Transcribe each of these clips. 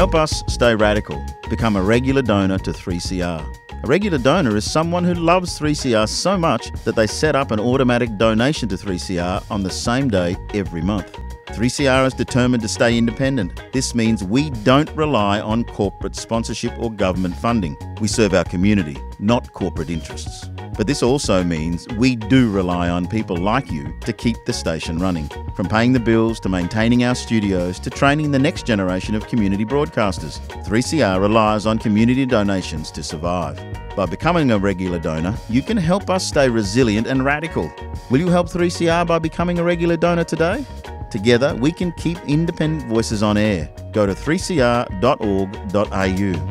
Help us stay radical. Become a regular donor to 3CR. A regular donor is someone who loves 3CR so much that they set up an automatic donation to 3CR on the same day every month. 3CR is determined to stay independent. This means we don't rely on corporate sponsorship or government funding. We serve our community, not corporate interests. But this also means we do rely on people like you to keep the station running. From paying the bills to maintaining our studios to training the next generation of community broadcasters, 3CR relies on community donations to survive. By becoming a regular donor, you can help us stay resilient and radical. Will you help 3CR by becoming a regular donor today? Together, we can keep independent voices on air. Go to 3cr.org.au.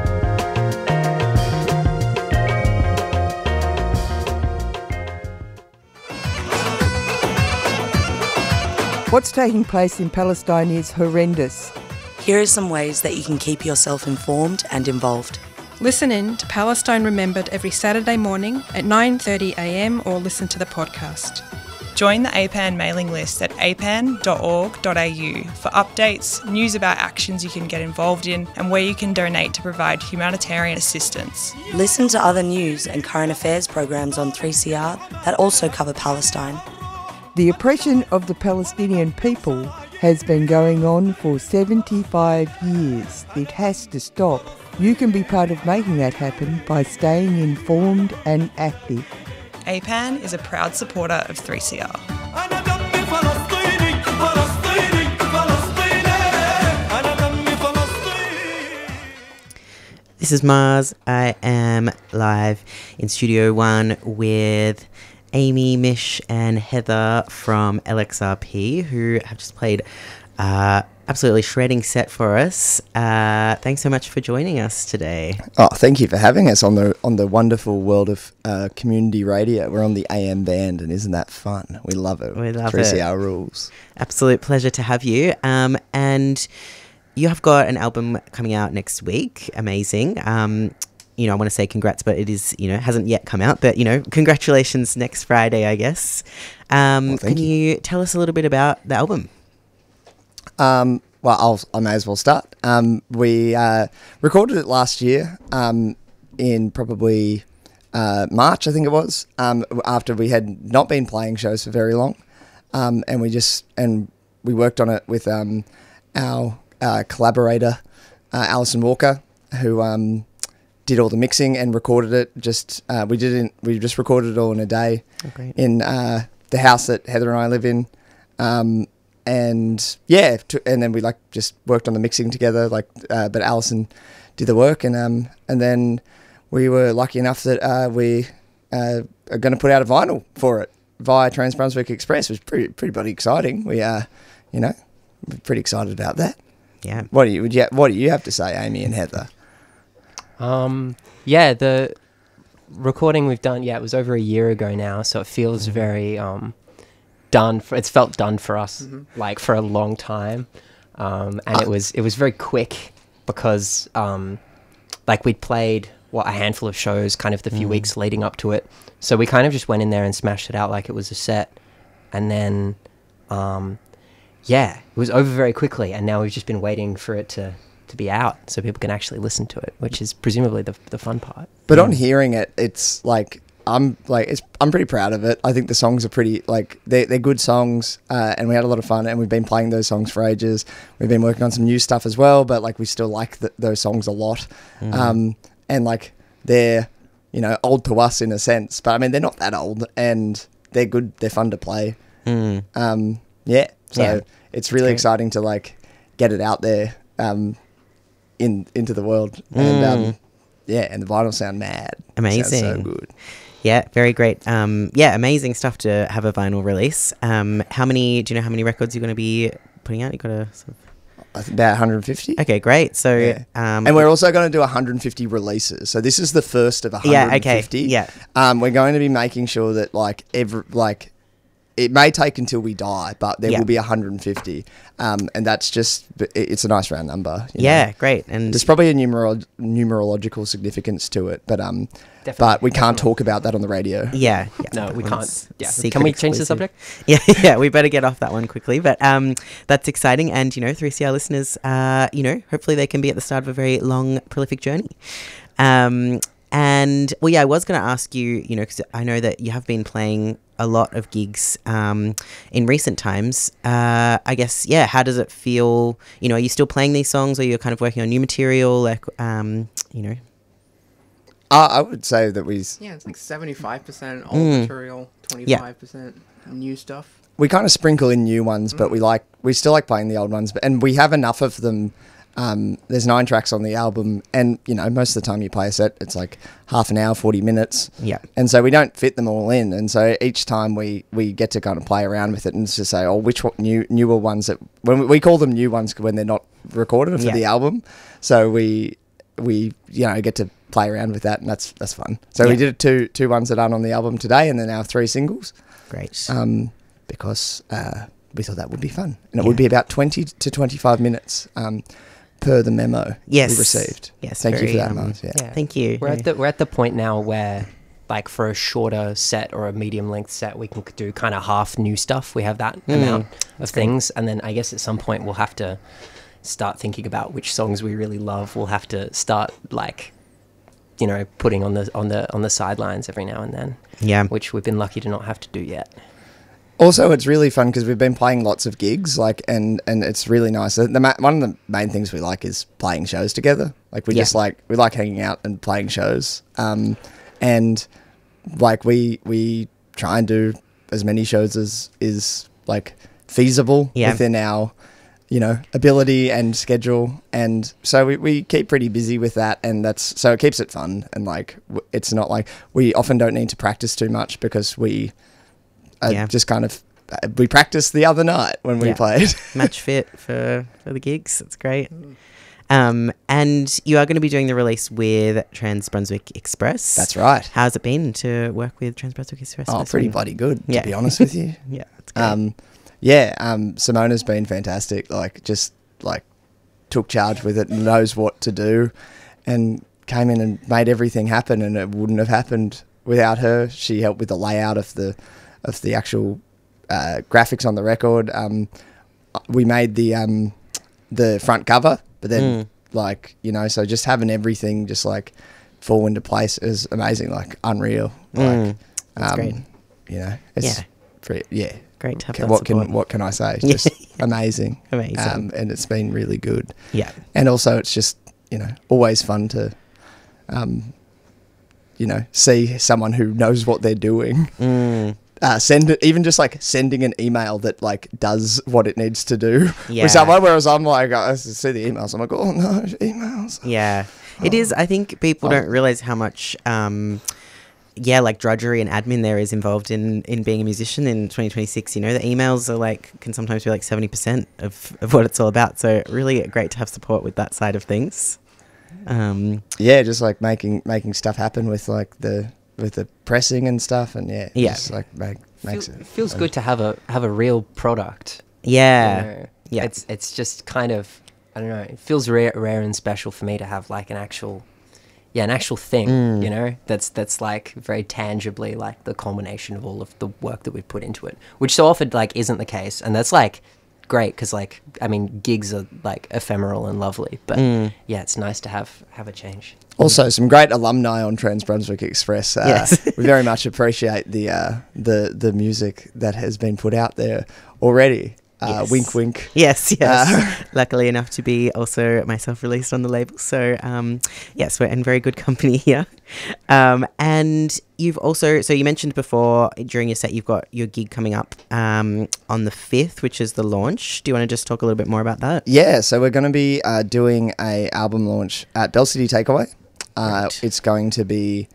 What's taking place in Palestine is horrendous. Here are some ways that you can keep yourself informed and involved. Listen in to Palestine Remembered every Saturday morning at 9:30am or listen to the podcast. Join the APAN mailing list at apan.org.au for updates, news about actions you can get involved in and where you can donate to provide humanitarian assistance. Listen to other news and current affairs programs on 3CR that also cover Palestine. The oppression of the Palestinian people has been going on for 75 years. It has to stop. You can be part of making that happen by staying informed and active. APAN is a proud supporter of 3CR. This is Mars. I am live in Studio One with Amy, Mish and Heather from LXRP, who have just played absolutely shredding set for us. Thanks so much for joining us today. Oh, thank you for having us on the wonderful world of community radio. We're on the AM band, and isn't that fun? We love it. We love 3CR rules. Absolute pleasure to have you. And you have got an album coming out next week. Amazing. I want to say congrats, but it is, hasn't yet come out. But, congratulations next Friday, I guess. Can you tell us a little bit about the album? I may as well start. We recorded it last year in probably March, I think it was, after we had not been playing shows for very long. And we worked on it with our collaborator, Alison Walker, who did all the mixing and recorded it. We just recorded it all in a day in the house that Heather and I live in. And then we just worked on the mixing together, but Alison did the work, and then we were lucky enough that we are going to put out a vinyl for it via Trans Brunswick Express, which was pretty bloody exciting. We are, we're pretty excited about that. Yeah. What do you have to say, Amy and Heather? The recording we've done, it was over a year ago now, so it feels very it's felt done for us for a long time, and it was very quick because we'd played a handful of shows kind of the few weeks leading up to it, so we kind of just went in there and smashed it out like it was a set, and then it was over very quickly, and now we've just been waiting for it to be out so people can actually listen to it, which is presumably the fun part. But on hearing it, it's I'm pretty proud of it. I think the songs are pretty they're good songs, and we had a lot of fun, and we've been playing those songs for ages. We've been working on some new stuff as well, but we still like those songs a lot. And they're old to us in a sense, but I mean they're not that old, and they're good. They're fun to play. It's really exciting to get it out there into the world, and and the vinyl sound mad. Amazing. Sounds so good. Yeah, very great. Amazing stuff to have a vinyl release. Do you know how many records you're going to be putting out? You got a sort of... About 150. Okay, great. So, yeah. And we're also going to do 150 releases. So this is the first of 150. Yeah. We're going to be making sure that it may take until we die, but there Yeah. will be 150, and that's just it's a nice round number. you Yeah, know. great. And There's probably a numerological significance to it, but we can't talk about that on the radio. yeah. No, we can't. Yeah. Secret Can we change the exclusive. subject? Yeah, we better get off that one quickly. But that's exciting. And, 3CR listeners, hopefully they can be at the start of a very long, prolific journey. And, well, yeah, I was going to ask you, because I know that you have been playing a lot of gigs in recent times. I guess, yeah, how does it feel? Are you still playing these songs, or you're kind of working on new material? Like, I would say that Yeah, it's like 75% old material, 25% new stuff. we kind of sprinkle in new ones, but we still like playing the old ones, and we have enough of them. There's 9 tracks on the album, and most of the time you play a set, it's like half an hour, 40 minutes. Yeah. And so we don't fit them all in, and so each time we get to kind of play around with it and just say, which newer ones that when we call them new ones when they're not recorded for the album. So we get to play around with that, and that's fun. So we did two ones that aren't on the album today, and then our 3 singles. Great. Because we thought that would be fun, and it would be about 20 to 25 minutes. Per the memo we received. Yes, thank you for that, very, Mars. Yeah. Thank you. We're at the point now where, like, for a shorter set or a medium length set, we can do kind of half new stuff. We have that amount of things, and then I guess at some point we'll have to start thinking about which songs we really love. We'll have to start, like, putting on the sidelines every now and then. Yeah, which we've been lucky to not have to do yet. Also, it's really fun because we've been playing lots of gigs, and it's really nice. One of the main things we like is playing shows together. Like we like hanging out and playing shows. And like we try and do as many shows as is like feasible within our ability and schedule. And so we keep pretty busy with that, and so it keeps it fun. And like it's not like we often don't need to practice too much because we just kind of we practiced the other night when we played. Match fit for the gigs. That's great. And you are going to be doing the release with Trans Brunswick Express. That's right. How's it been to work with Trans Brunswick Express? Oh, pretty bloody good, to be honest with you. Yeah, that's great. Simona's been fantastic. Like, just like took charge with it and knows what to do, and came in and made everything happen. And it wouldn't have happened without her. She helped with the layout of the actual graphics on the record. We made the front cover, but then so just having everything just like fall into place is amazing, like unreal. Like, that's great. It's great to have that support. What can I say? It's just amazing. Amazing. And it's been really good. Yeah. And also it's just, always fun to, see someone who knows what they're doing. Send it, even just like sending an email that like does what it needs to do with someone, whereas I'm like, I see the emails, I'm like, oh no, emails. Yeah. It is, I think people don't realize how much like drudgery and admin there is involved in being a musician in 2026. The emails are can sometimes be like 70% of what it's all about. So really great to have support with that side of things. Just like making stuff happen with like the pressing and stuff, and just like makes it feels good to have a real product. It's just kind of, I don't know, it feels rare and special for me to have like an actual thing, that's like very tangibly like the culmination of all of the work that we've put into it, which so often like isn't the case. And that's like great because like, I mean, gigs are like ephemeral and lovely, but it's nice to have a change. Also, some great alumni on Trans Brunswick Express. We very much appreciate the music that has been put out there already. Wink, wink. Yes. Luckily enough to be also myself released on the label. So, we're in very good company here. And you've also, so you mentioned before during your set, you've got your gig coming up on the 5th, which is the launch. Do you want to just talk a little bit more about that? Yeah, so we're going to be doing a album launch at Bell City Takeaway. It's going to be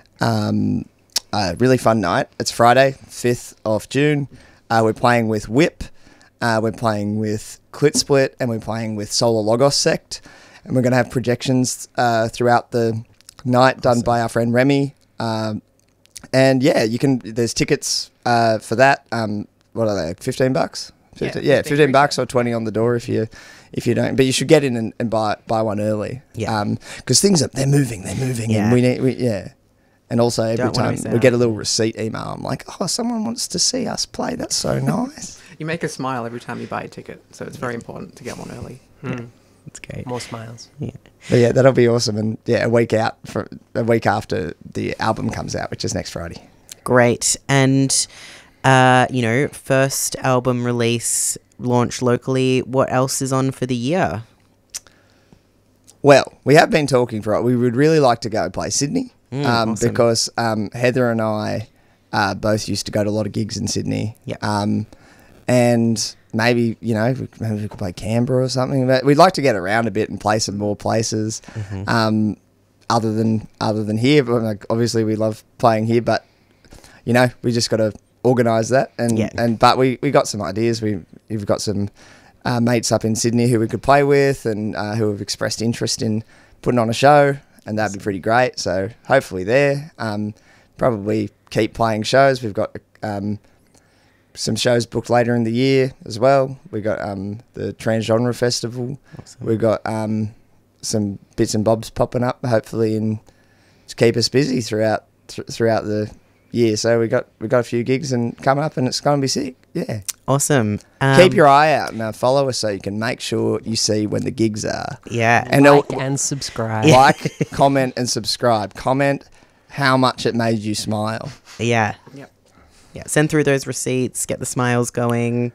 a really fun night. It's Friday, 5th of June. We're playing with Whip. We're playing with Clit Split, and we're playing with Solar Logos Sect, and we're going to have projections throughout the night done by our friend Remy. There's tickets for that. what are they? $15? Yeah, 15 bucks or 20 on the door if you don't. But you should get in and buy one early. Yeah. Because they're moving, Yeah. and and also every Don't wanna time miss we out. get a little receipt email, I'm like, oh, someone wants to see us play. That's so nice. You make a smile every time you buy a ticket, so it's very important to get one early. That's great. More smiles. Yeah. But yeah, that'll be awesome. And yeah, a week after the album comes out, which is next Friday. Great. And, first album release, launch locally. What else is on for the year? Well, we have been talking for it. We would really like to go play Sydney Awesome. because Heather and I both used to go to a lot of gigs in Sydney. Yep. And maybe, maybe we could play Canberra or something. But we'd like to get around a bit and play some more places other than here. But like, obviously, we love playing here, but, we just got to organise that. But we got some ideas. We've got some mates up in Sydney who we could play with and who have expressed interest in putting on a show, and that'd be pretty great. So hopefully there. Probably keep playing shows. We've got some shows booked later in the year as well. We got the Transgenre Festival. Awesome. We've got some bits and bobs popping up, hopefully, and to keep us busy throughout the year. So we got a few gigs and coming up, and it's going to be sick. Yeah. Awesome. Keep your eye out and follow us so you can make sure you see when the gigs are. Yeah. And Like and subscribe. like, comment, and subscribe. Comment how much it made you smile. Yeah. Yep. Yeah. Send through those receipts. Get the smiles going.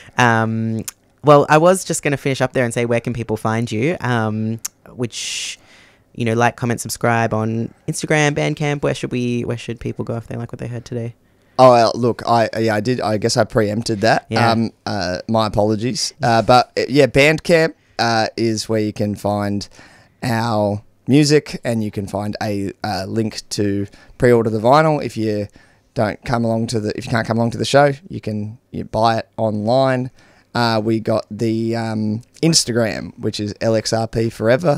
Well, I was just going to finish up there and say, where can people find you? Which, like, comment, subscribe on Instagram, Bandcamp. Where should people go if they like what they heard today? Oh, well, look, I did. I guess I preempted that. Yeah. My apologies. But Bandcamp is where you can find our music, and you can find a link to pre-order the vinyl. If you can't come along to the show, you buy it online. We got the Instagram, which is LXRP Forever,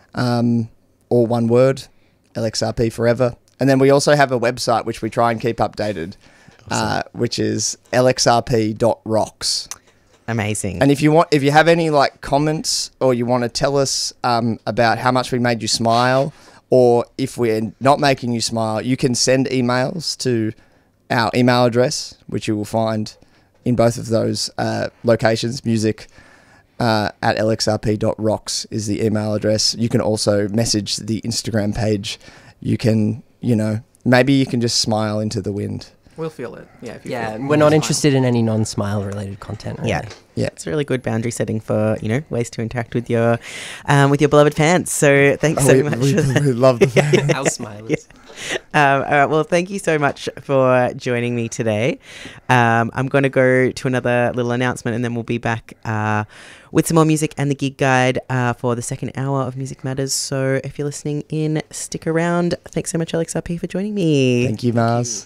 all one word, LXRP Forever. And then we also have a website which we try and keep updated, which is lxrp.rocks. Amazing. And if you have any comments, or you want to tell us about how much we made you smile, or if we're not making you smile, you can send emails to our email address, which you will find in both of those locations. Music at lxrp.rocks is the email address. You can also message the Instagram page. You can, maybe you can just smile into the wind. We'll feel it. Yeah. If you Yeah, feel it, we're not smile. interested in any non-smile related content. Really. Yeah. Yeah. It's a really good boundary setting for, ways to interact with your beloved fans. So thanks so much. We love the fans. Our smilers. All right. Well, thank you so much for joining me today. I'm going to go to another little announcement, and then we'll be back with some more music and the gig guide for the second hour of Music Matters. So if you're listening in, stick around. Thanks so much, LXRP, for joining me. Thank you, Mars.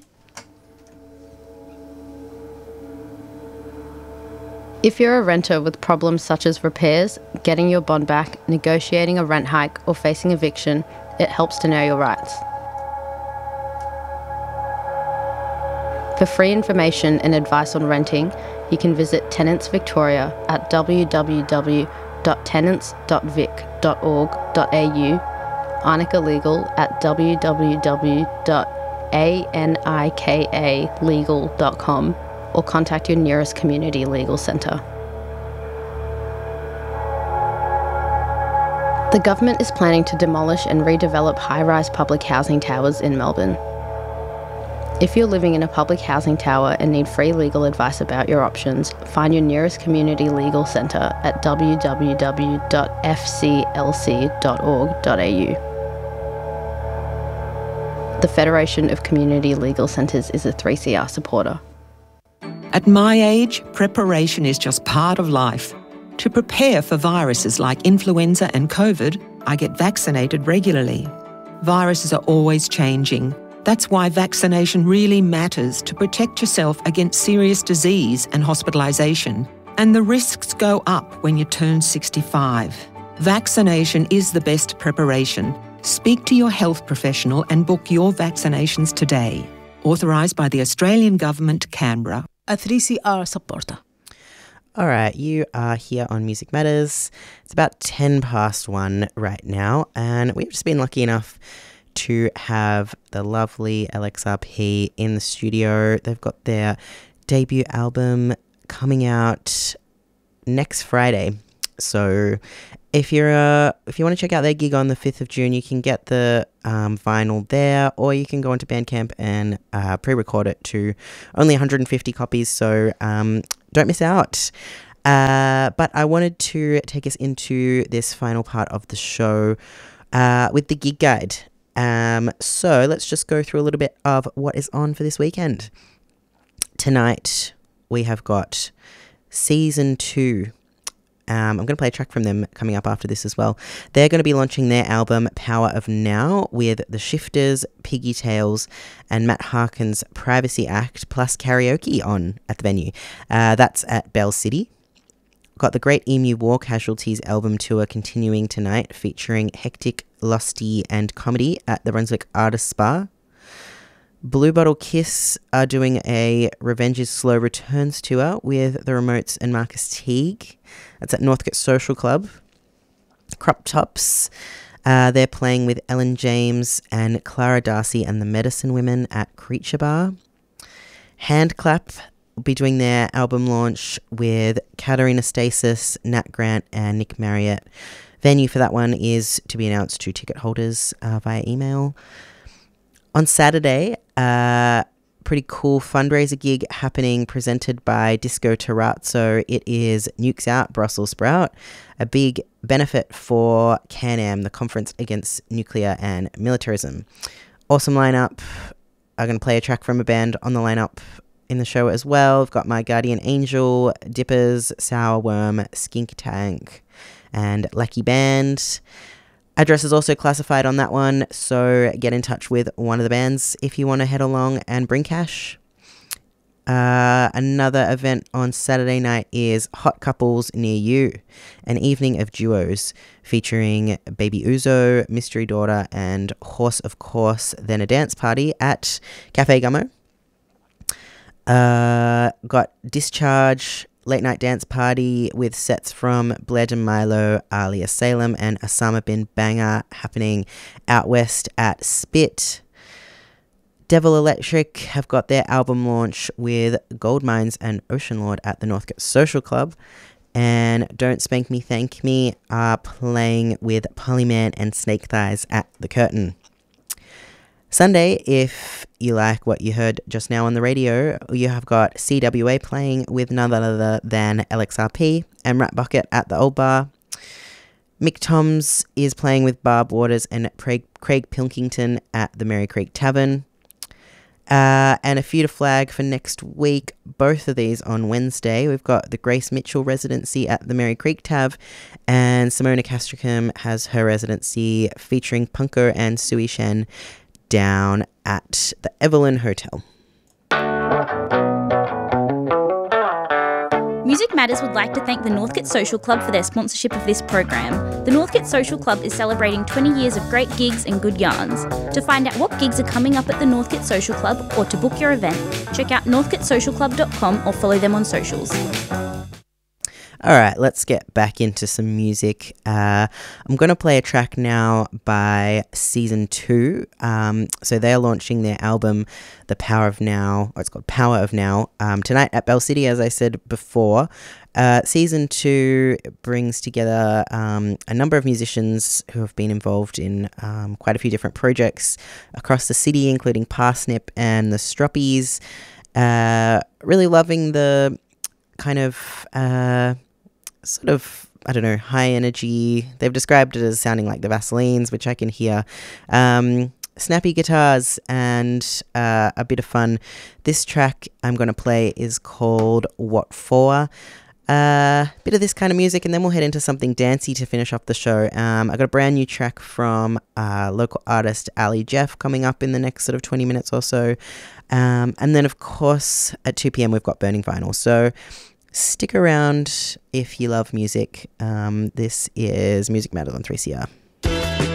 If you're a renter with problems such as repairs, getting your bond back, negotiating a rent hike, or facing eviction, it helps to know your rights. For free information and advice on renting, you can visit Tenants Victoria at www.tenants.vic.org.au, Arnica Legal at www.anikalegal.com, or contact your nearest community legal centre. The government is planning to demolish and redevelop high-rise public housing towers in Melbourne. If you're living in a public housing tower and need free legal advice about your options, find your nearest community legal centre at www.fclc.org.au. The Federation of Community Legal Centres is a 3CR supporter. At my age, preparation is just part of life. To prepare for viruses like influenza and COVID, I get vaccinated regularly. Viruses are always changing. That's why vaccination really matters to protect yourself against serious disease and hospitalisation. And the risks go up when you turn 65. Vaccination is the best preparation. Speak to your health professional and book your vaccinations today. Authorised by the Australian Government, Canberra. a 3CR supporter. All right, you are here on Music Matters. It's about 10 past 1 right now, and we've just been lucky enough to have the lovely LXRP in the studio. They've got their debut album coming out next Friday. So if you want to check out their gig on the 5th of June, you can get the vinyl there, or you can go onto Bandcamp and pre-record it to only 150 copies. So don't miss out. But I wanted to take us into this final part of the show with the gig guide. So let's just go through a little bit of what is on for this weekend. Tonight we have got Season 2. I'm going to play a track from them coming up after this as well. They're going to be launching their album Power of Now with The Shifters, Piggy Tales, and Matt Harkin's Privacy Act, plus karaoke on at the venue. That's at Bell City. Got the Great Emu War Casualties album tour continuing tonight, featuring Hectic, Lusty, and Comedy at the Brunswick Artists Bar. Blue Bottle Kiss are doing a Revenge's Slow Returns tour with The Remotes and Marcus Teague. That's at Northcote Social Club. Crop Tops, they're playing with Ellen James and Clara Darcy and the Medicine Women at Creature Bar. Handclap will be doing their album launch with Katerina Stasis, Nat Grant, and Nick Marriott. Venue for that one is to be announced to ticket holders via email. On Saturday, pretty cool fundraiser gig happening presented by Disco Terrazzo. It is Nukes Out, Brussels Sprout, a big benefit for CANAM, the Conference Against Nuclear and Militarism. Awesome lineup. I'm going to play a track from a band on the lineup in the show as well. We've got My Guardian Angel, Dippers, Sour Worm, Skink Tank, and Lucky Band. Address is also classified on that one, so get in touch with one of the bands if you want to head along and bring cash. Another event on Saturday night is Hot Couples Near You, an evening of duos featuring Baby Uzo, Mystery Daughter, and Horse of Course, then a dance party at Cafe Gummo. Got Discharge, late night dance party with sets from Bled and Milo, Alia Salem, and Osama bin Banger happening out west at Spit. Devil Electric have got their album launch with Gold Mines and Ocean Lord at the Northcote Social Club. And Don't Spank Me, Thank Me are playing with Polyman and Snake Thighs at the Curtain. Sunday, if you like what you heard just now on the radio, you have got CWA playing with none other than LXRP and Rat Bucket at the Old Bar. Mick Toms is playing with Barb Waters and Craig Pilkington at the Mary Creek Tavern. And a few to flag for next week, both of these on Wednesday. We've got the Grace Mitchell residency at the Mary Creek Tav, and Simona Castricum has her residency featuring Punko and Sui Shen down at the Evelyn Hotel. Music Matters would like to thank the Northcote Social Club for their sponsorship of this program. The Northcote Social Club is celebrating 20 years of great gigs and good yarns. To find out what gigs are coming up at the Northcote Social Club or to book your event, check out northcotesocialclub.com or follow them on socials. All right, let's get back into some music. I'm going to play a track now by Season 2. So they're launching their album, The Power of Now, or it's called Power of Now, tonight at Bell City, as I said before. Season 2 brings together a number of musicians who have been involved in quite a few different projects across the city, including Parsnip and the Stroppies. Really loving the kind of sort of, I don't know, high energy. They've described it as sounding like the Vaselines, which I can hear. Snappy guitars and a bit of fun. This track I'm going to play is called What For? Bit of this kind of music, and then we'll head into something dancey to finish off the show. I got a brand new track from local artist Ali Jeff coming up in the next sort of 20 minutes or so. And then, of course, at 2 p.m. we've got Burning Vinyl. So stick around if you love music. This is Music Matters on 3CR.